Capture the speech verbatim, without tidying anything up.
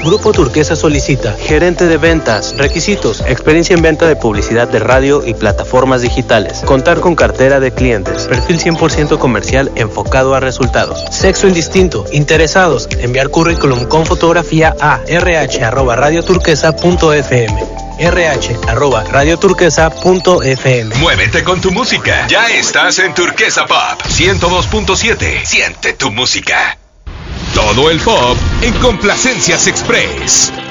Grupo Turquesa solicita gerente de ventas. Requisitos: experiencia en venta de publicidad de radio y plataformas digitales. Contar con cartera de clientes. Perfil cien por ciento comercial enfocado a resultados. Sexo indistinto. Interesados. Enviar currículum con fotografía a r h arroba radio turquesa punto f m. r h arroba radio turquesa punto f m. Muévete con tu música. Ya estás en Turquesa Pop ciento dos punto siete. Siente tu música. Todo el pop en Complacencias Express.